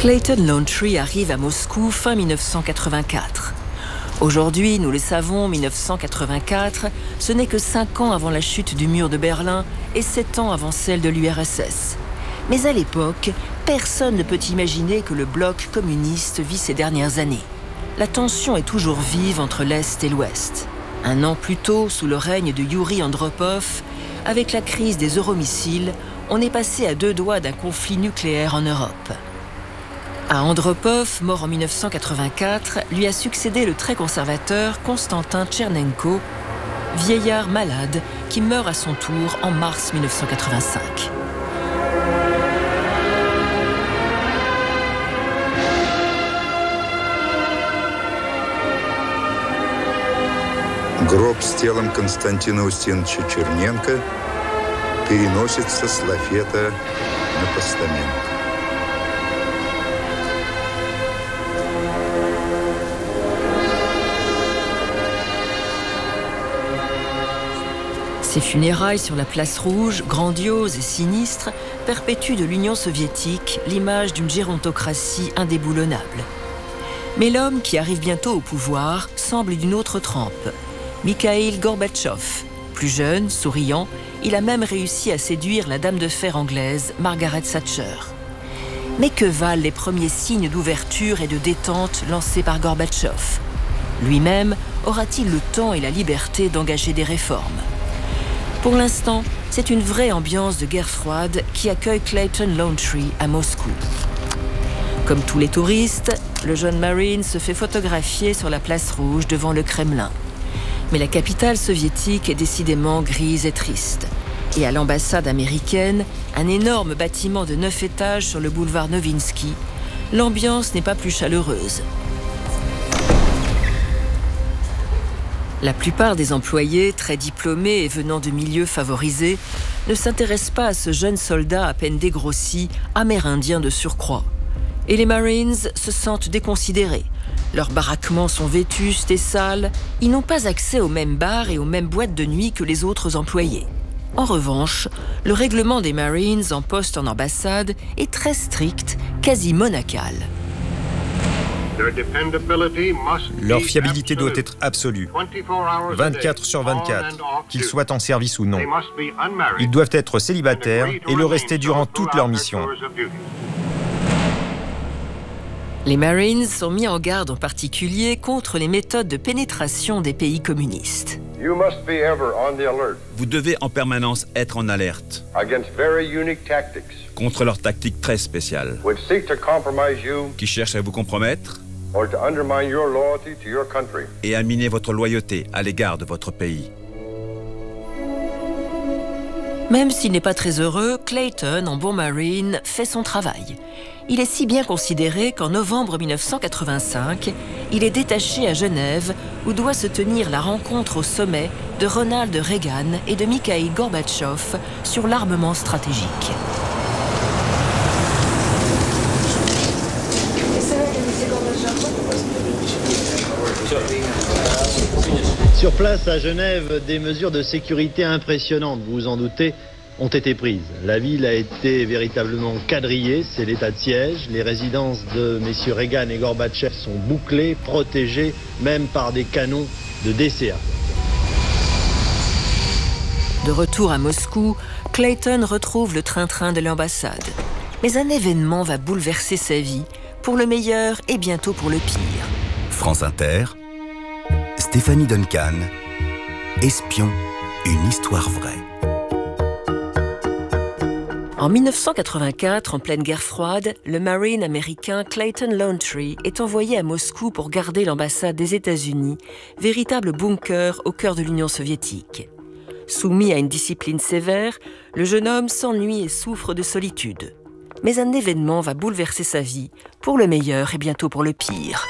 Clayton Laundrie arrive à Moscou fin 1984. Aujourd'hui, nous le savons, 1984, ce n'est que 5 ans avant la chute du mur de Berlin et 7 ans avant celle de l'URSS. Mais à l'époque, personne ne peut imaginer que le bloc communiste vit ces dernières années. La tension est toujours vive entre l'Est et l'Ouest. 1 an plus tôt, sous le règne de Youri Andropov, avec la crise des euromissiles, on est passé à 2 doigts d'un conflit nucléaire en Europe. À Andropov, mort en 1984, lui a succédé le très conservateur Konstantin Tchernenko, vieillard malade qui meurt à son tour en mars 1985. Гроб с телом Константина Устиновича Черненко переносится с лафета на постамент. Ces funérailles sur la place rouge, grandioses et sinistres, perpétuent de l'Union soviétique l'image d'une gérontocratie indéboulonnable. Mais l'homme qui arrive bientôt au pouvoir semble d'une autre trempe. Mikhaïl Gorbatchev. Plus jeune, souriant, il a même réussi à séduire la dame de fer anglaise, Margaret Thatcher. Mais que valent les premiers signes d'ouverture et de détente lancés par Gorbatchev? Lui-même aura-t-il le temps et la liberté d'engager des réformes? Pour l'instant, c'est une vraie ambiance de guerre froide qui accueille Clayton Laundrie à Moscou. Comme tous les touristes, le jeune Marine se fait photographier sur la place rouge devant le Kremlin. Mais la capitale soviétique est décidément grise et triste. Et à l'ambassade américaine, un énorme bâtiment de 9 étages sur le boulevard Novinsky, l'ambiance n'est pas plus chaleureuse. La plupart des employés, très diplômés et venant de milieux favorisés, ne s'intéressent pas à ce jeune soldat à peine dégrossi, amérindien de surcroît. Et les Marines se sentent déconsidérés. Leurs baraquements sont vétustes et sales. Ils n'ont pas accès aux mêmes bars et aux mêmes boîtes de nuit que les autres employés. En revanche, le règlement des Marines en poste en ambassade est très strict, quasi monacal. Leur fiabilité doit être absolue, 24 sur 24, qu'ils soient en service ou non. Ils doivent être célibataires et le rester durant toute leur mission. Les Marines sont mis en garde en particulier contre les méthodes de pénétration des pays communistes. Vous devez en permanence être en alerte contre leurs tactiques très spéciales qui cherchent à vous compromettre et à miner votre loyauté à l'égard de votre pays. Même s'il n'est pas très heureux, Clayton, en bon Marine, fait son travail. Il est si bien considéré qu'en novembre 1985, il est détaché à Genève, où doit se tenir la rencontre au sommet de Ronald Reagan et de Mikhaïl Gorbatchev sur l'armement stratégique. Sur place à Genève, des mesures de sécurité impressionnantes, vous vous en doutez, ont été prises. La ville a été véritablement quadrillée, c'est l'état de siège. Les résidences de messieurs Reagan et Gorbatchev sont bouclées, protégées, même par des canons de DCA. De retour à Moscou, Clayton retrouve le train-train de l'ambassade. Mais un événement va bouleverser sa vie, pour le meilleur et bientôt pour le pire. France Inter, Stéphanie Duncan, Espion, une histoire vraie. En 1984, en pleine guerre froide, le Marine américain Clayton Laundrie est envoyé à Moscou pour garder l'ambassade des États-Unis, véritable bunker au cœur de l'Union soviétique. Soumis à une discipline sévère, le jeune homme s'ennuie et souffre de solitude. Mais un événement va bouleverser sa vie, pour le meilleur et bientôt pour le pire.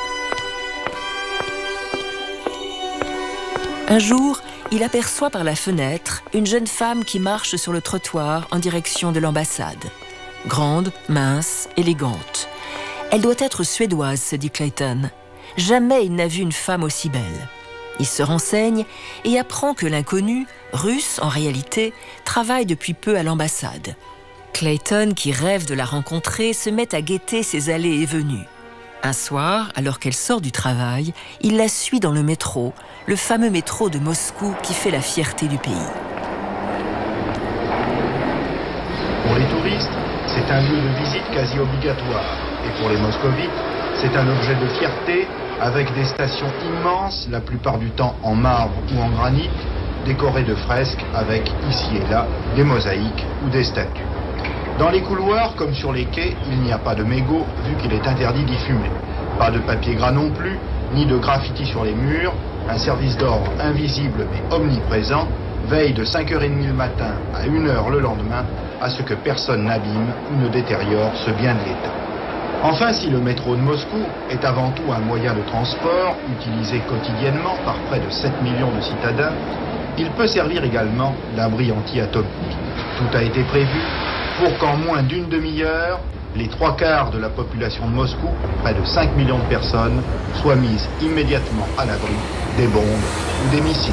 Un jour, il aperçoit par la fenêtre une jeune femme qui marche sur le trottoir en direction de l'ambassade. Grande, mince, élégante. Elle doit être suédoise, se dit Clayton. Jamais il n'a vu une femme aussi belle. Il se renseigne et apprend que l'inconnue, russe en réalité, travaille depuis peu à l'ambassade. Clayton, qui rêve de la rencontrer, se met à guetter ses allées et venues. Un soir, alors qu'elle sort du travail, il la suit dans le métro, le fameux métro de Moscou qui fait la fierté du pays. Pour les touristes, c'est un lieu de visite quasi obligatoire. Et pour les moscovites, c'est un objet de fierté avec des stations immenses, la plupart du temps en marbre ou en granit, décorées de fresques avec, ici et là, des mosaïques ou des statues. Dans les couloirs, comme sur les quais, il n'y a pas de mégots, vu qu'il est interdit d'y fumer. Pas de papier gras non plus, ni de graffiti sur les murs. Un service d'ordre invisible mais omniprésent veille de 5h30 le matin à 1h le lendemain à ce que personne n'abîme ou ne détériore ce bien de l'État. Enfin, si le métro de Moscou est avant tout un moyen de transport utilisé quotidiennement par près de 7 millions de citadins, il peut servir également d'abri anti-atomique. Tout a été prévu pour qu'en moins d'une demi-heure, les 3/4 de la population de Moscou, près de 5 millions de personnes, soient mises immédiatement à l'abri des bombes ou des missiles.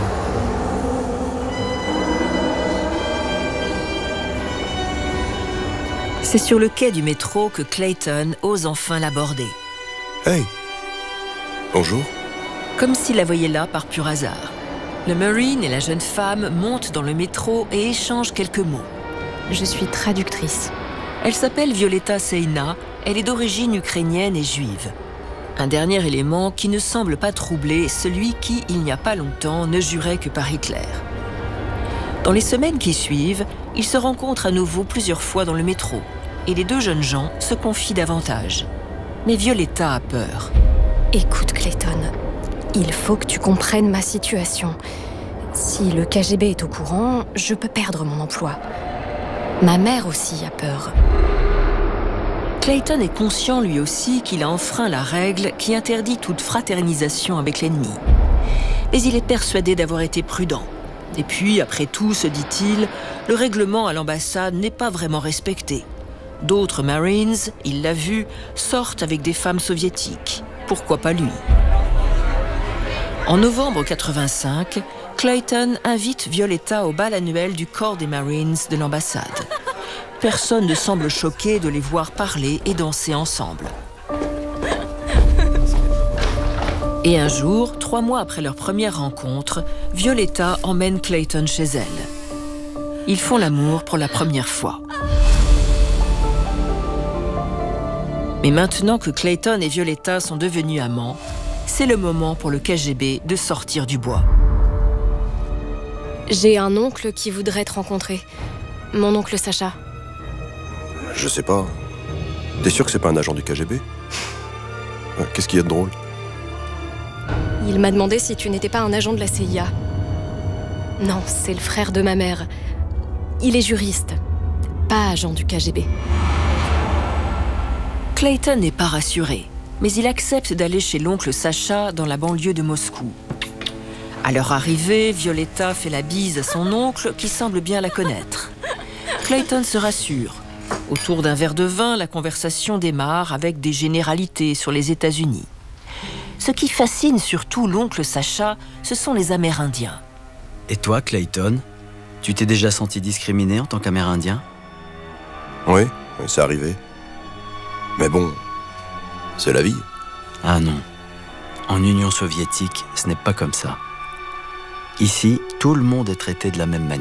C'est sur le quai du métro que Clayton ose enfin l'aborder. Hey! Bonjour. Comme s'il la voyait là par pur hasard. Le Marine et la jeune femme montent dans le métro et échangent quelques mots. Je suis traductrice. Elle s'appelle Violetta Seina, elle est d'origine ukrainienne et juive. Un dernier élément qui ne semble pas troubler celui qui, il n'y a pas longtemps, ne jurait que par Hitler. Dans les semaines qui suivent, ils se rencontrent à nouveau plusieurs fois dans le métro et les deux jeunes gens se confient davantage. Mais Violetta a peur. Écoute, Clayton, il faut que tu comprennes ma situation. Si le KGB est au courant, je peux perdre mon emploi. Ma mère aussi a peur. Clayton est conscient lui aussi qu'il a enfreint la règle qui interdit toute fraternisation avec l'ennemi. Mais il est persuadé d'avoir été prudent. Et puis, après tout, se dit-il, le règlement à l'ambassade n'est pas vraiment respecté. D'autres Marines, il l'a vu, sortent avec des femmes soviétiques. Pourquoi pas lui? En novembre 85, Clayton invite Violetta au bal annuel du corps des Marines de l'ambassade. Personne ne semble choqué de les voir parler et danser ensemble. Et un jour, 3 mois après leur première rencontre, Violetta emmène Clayton chez elle. Ils font l'amour pour la première fois. Mais maintenant que Clayton et Violetta sont devenus amants, c'est le moment pour le KGB de sortir du bois. J'ai un oncle qui voudrait te rencontrer. Mon oncle Sacha. Je sais pas. T'es sûr que c'est pas un agent du KGB? Qu'est-ce qu'il y a de drôle? Il m'a demandé si tu n'étais pas un agent de la CIA. Non, c'est le frère de ma mère. Il est juriste, pas agent du KGB. Clayton n'est pas rassuré, mais il accepte d'aller chez l'oncle Sacha dans la banlieue de Moscou. À leur arrivée, Violetta fait la bise à son oncle qui semble bien la connaître. Clayton se rassure. Autour d'un verre de vin, la conversation démarre avec des généralités sur les États-Unis. Ce qui fascine surtout l'oncle Sacha, ce sont les Amérindiens. Et toi, Clayton, tu t'es déjà senti discriminé en tant qu'Amérindien? Oui, c'est arrivé. Mais bon, c'est la vie. Ah non. En Union soviétique, ce n'est pas comme ça. Ici, tout le monde est traité de la même manière.